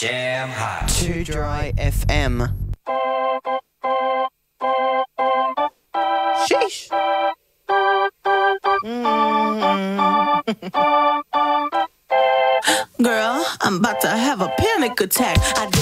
Jam hot. Too Dry FM. Sheesh. Girl, I'm about to have a panic attack. I